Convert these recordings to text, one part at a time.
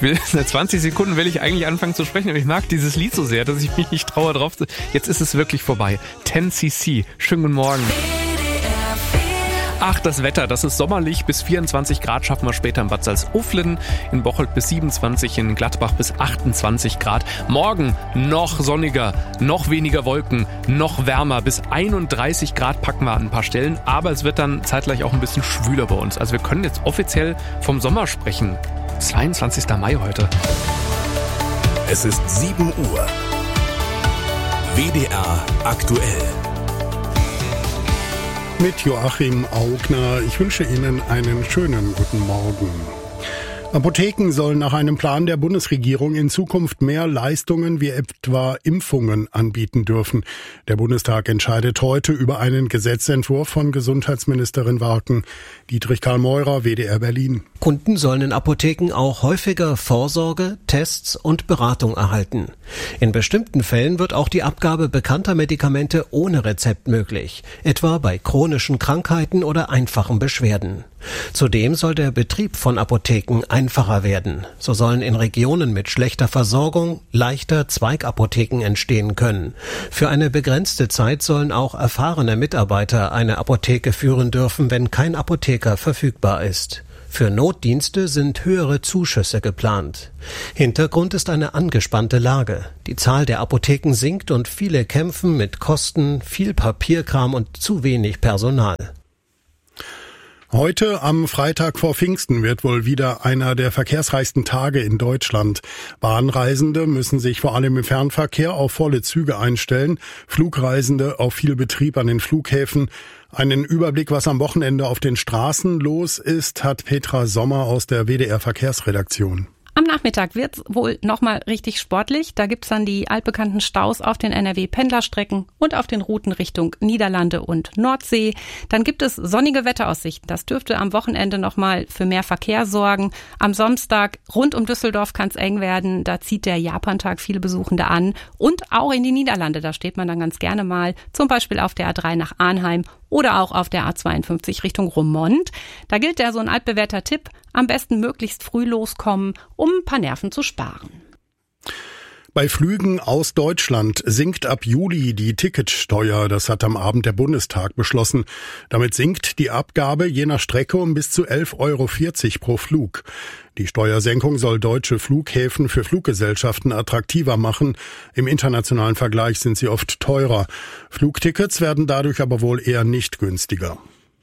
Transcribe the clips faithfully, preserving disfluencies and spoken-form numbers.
Ich will, seit zwanzig Sekunden will ich eigentlich anfangen zu sprechen, aber ich mag dieses Lied so sehr, dass ich mich nicht traue drauf zu... Jetzt ist es wirklich vorbei. zehn C C. Schönen guten Morgen. Ach, das Wetter, das ist sommerlich. Bis vierundzwanzig Grad schaffen wir später in Bad Salzuflen. In Bocholt bis siebenundzwanzig, in Gladbach bis achtundzwanzig Grad. Morgen noch sonniger, noch weniger Wolken, noch wärmer. Bis einunddreißig Grad packen wir an ein paar Stellen. Aber es wird dann zeitgleich auch ein bisschen schwüler bei uns. Also wir können jetzt offiziell vom Sommer sprechen. zweiundzwanzigster Mai heute. Es ist sieben Uhr. W D R aktuell. Mit Joachim Augner. Ich wünsche Ihnen einen schönen guten Morgen. Apotheken sollen nach einem Plan der Bundesregierung in Zukunft mehr Leistungen wie etwa Impfungen anbieten dürfen. Der Bundestag entscheidet heute über einen Gesetzentwurf von Gesundheitsministerin Warken. Dietrich Karl Meurer, W D R Berlin. Kunden sollen in Apotheken auch häufiger Vorsorge, Tests und Beratung erhalten. In bestimmten Fällen wird auch die Abgabe bekannter Medikamente ohne Rezept möglich, etwa bei chronischen Krankheiten oder einfachen Beschwerden. Zudem soll der Betrieb von Apotheken einfacher werden. So sollen in Regionen mit schlechter Versorgung leichter Zweigapotheken entstehen können. Für eine begrenzte Zeit sollen auch erfahrene Mitarbeiter eine Apotheke führen dürfen, wenn kein Apotheker verfügbar ist. Für Notdienste sind höhere Zuschüsse geplant. Hintergrund ist eine angespannte Lage. Die Zahl der Apotheken sinkt und viele kämpfen mit Kosten, viel Papierkram und zu wenig Personal. Heute am Freitag vor Pfingsten wird wohl wieder einer der verkehrsreichsten Tage in Deutschland. Bahnreisende müssen sich vor allem im Fernverkehr auf volle Züge einstellen, Flugreisende auf viel Betrieb an den Flughäfen. Einen Überblick, was am Wochenende auf den Straßen los ist, hat Petra Sommer aus der W D R Verkehrsredaktion. Am Nachmittag wird's wohl nochmal richtig sportlich. Da gibt's dann die altbekannten Staus auf den N R W-Pendlerstrecken und auf den Routen Richtung Niederlande und Nordsee. Dann gibt es sonnige Wetteraussichten. Das dürfte am Wochenende nochmal für mehr Verkehr sorgen. Am Samstag rund um Düsseldorf kann's eng werden. Da zieht der Japantag viele Besuchende an. Und auch in die Niederlande. Da steht man dann ganz gerne mal. Zum Beispiel auf der A drei nach Arnheim oder auch auf der A zweiundfünfzig Richtung Roermond. Da gilt ja so ein altbewährter Tipp, am besten möglichst früh loskommen, um ein paar Nerven zu sparen. Bei Flügen aus Deutschland sinkt ab Juli die Ticketsteuer. Das hat am Abend der Bundestag beschlossen. Damit sinkt die Abgabe je nach Strecke um bis zu elf Euro vierzig pro Flug. Die Steuersenkung soll deutsche Flughäfen für Fluggesellschaften attraktiver machen. Im internationalen Vergleich sind sie oft teurer. Flugtickets werden dadurch aber wohl eher nicht günstiger.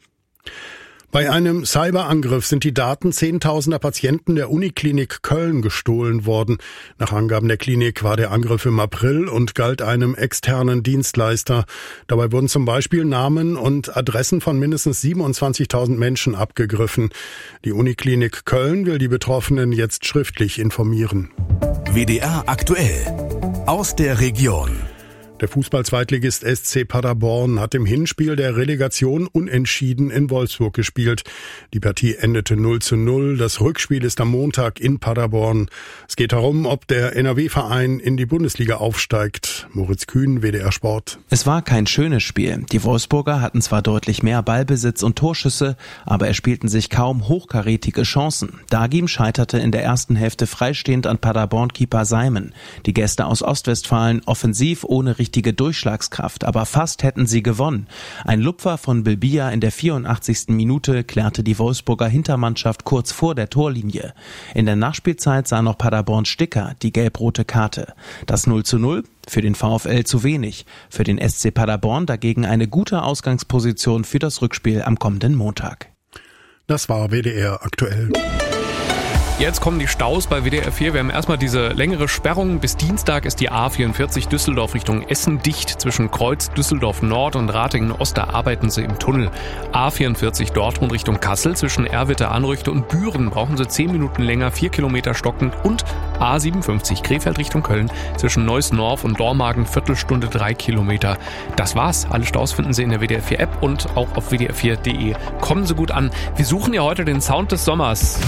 Bei einem Cyberangriff sind die Daten zehntausender Patienten der Uniklinik Köln gestohlen worden. Nach Angaben der Klinik war der Angriff im April und galt einem externen Dienstleister. Dabei wurden zum Beispiel Namen und Adressen von mindestens siebenundzwanzigtausend Menschen abgegriffen. Die Uniklinik Köln will die Betroffenen jetzt schriftlich informieren. W D R aktuell aus der Region. Der Fußball-Zweitligist S C Paderborn hat im Hinspiel der Relegation unentschieden in Wolfsburg gespielt. Die Partie endete null zu null. Das Rückspiel ist am Montag in Paderborn. Es geht darum, ob der N R W-Verein in die Bundesliga aufsteigt. Moritz Kühn, W D R Sport. Es war kein schönes Spiel. Die Wolfsburger hatten zwar deutlich mehr Ballbesitz und Torschüsse, aber erspielten sich kaum hochkarätige Chancen. Dagim scheiterte in der ersten Hälfte freistehend an Paderborn-Keeper Simon. Die Gäste aus Ostwestfalen offensiv ohne richtige Durchschlagskraft, aber fast hätten sie gewonnen. Ein Lupfer von Bilbia in der vierundachtzigsten Minute klärte die Wolfsburger Hintermannschaft kurz vor der Torlinie. In der Nachspielzeit sah noch Paderborns Sticker die gelb-rote Karte. Das null zu null für den VfL zu wenig. Für den S C Paderborn dagegen eine gute Ausgangsposition für das Rückspiel am kommenden Montag. Das war W D R aktuell. Jetzt kommen die Staus bei W D R vier. Wir haben erstmal diese längere Sperrung. Bis Dienstag ist die A vierundvierzig Düsseldorf Richtung Essen dicht. Zwischen Kreuz Düsseldorf Nord und Ratingen Ost, da arbeiten sie im Tunnel. A vierundvierzig Dortmund Richtung Kassel. Zwischen Erwitte Anrüchte und Büren brauchen sie zehn Minuten länger, vier Kilometer stockend. Und A siebenundfünfzig Krefeld Richtung Köln. Zwischen Neuss-Norf und Dormagen Viertelstunde, drei Kilometer. Das war's. Alle Staus finden Sie in der W D R vier App und auch auf w d r vier punkt d e. Kommen Sie gut an. Wir suchen ja heute den Sound des Sommers.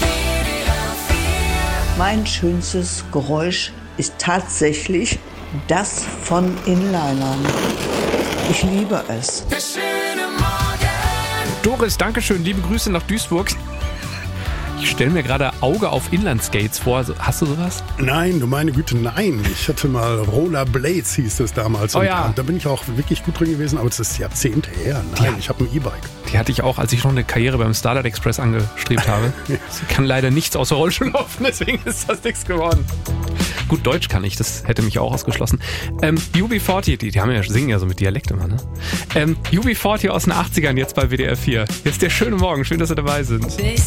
Mein schönstes Geräusch ist tatsächlich das von Inlinern. Ich liebe es. Doris, Dankeschön, liebe Grüße nach Duisburg. Ich stelle mir gerade Auge auf Inlandskates vor. Hast du sowas? Nein, du meine Güte, nein. Ich hatte mal Rollerblades, hieß es damals. Oh und ja. Da bin ich auch wirklich gut drin gewesen, aber das ist Jahrzehnte her. Nein, Ja. ich habe ein E-Bike. Die hatte ich auch, als ich noch eine Karriere beim Starlight Express angestrebt habe. Sie kann leider nichts außer Rollschuh laufen, deswegen ist das nichts geworden. Gut, Deutsch kann ich, das hätte mich auch ausgeschlossen. Ähm, U B vierzig, die, die haben ja, singen ja so mit Dialekt immer, ne? Ähm, U B vierzig aus den achtzigern jetzt bei W D R vier. Jetzt der schöne Morgen, schön, dass Sie dabei sind.